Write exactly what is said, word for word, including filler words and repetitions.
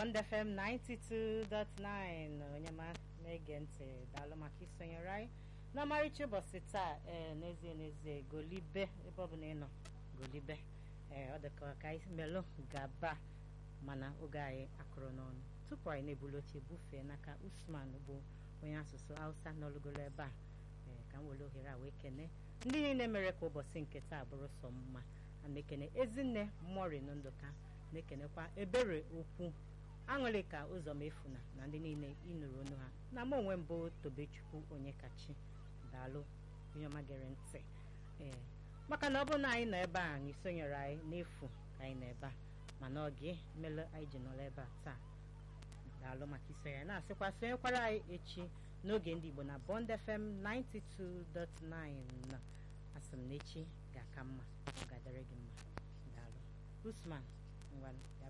Bond F M ninety-two point nine onye ma na-ege ntị daalụ maka isonyere anyị n'ọmarịcha ụbọchị taa. Ee, n'ezie n'ezie golibe ebe ọ bụ na ị nọ golibe. Ee, ọ dịka ka anyị melụ gaba mana oge anyị akụrụ n'ọnụ tupu anyị na-ebulu oche bufee n'aka Usman bụ onye asụsụ Hausa n'olugolo ebe a. Ee, ka m were ohere a wee kene ndị niile mere ka ụbọchị nke taa bụrụ sọ mma. A na-ekene Ezinne Mori Ndụka, na-ekenekwa Ebere Okwu, Aṅụlịka Ụzọmefuna na ndị niile ịnụrụ ọnụ ha, na m onwe mbụ Tobechukwu Onyekachi. Daalụ onye ọma gere ntị. Ee, maka na ọ bụ na anyị nọ ebe a na isonyere anyị n'efu ka anyị nọ ebe a, mana ọ gị mere anyị ji nọrọ ebe a taa. Daalụ maka isonyere, na-asịkwa sonyekwara anyị echi n'oge ndị Igbo na Bond F M ninety-two point nine. Asị m na echi ga-aka mma, ọ ga-adịrị gị mma. Daalụ. Usman ngwanụ.